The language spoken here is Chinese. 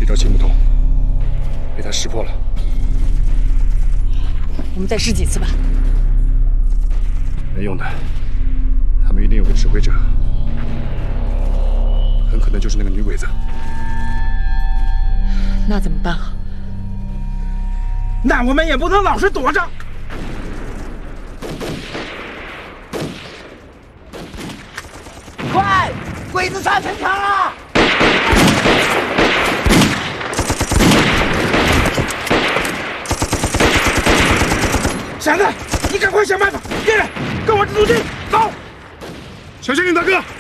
条情不通，被他识破了。 我们再试几次吧。 没用的，他们一定有个指挥者，很可能就是那个女鬼子。 那怎么办啊？ 那我们也不能老是躲着。 快，鬼子上城墙了！ 闪子，你赶快想办法！别人，跟我这组军走。 小县令大哥。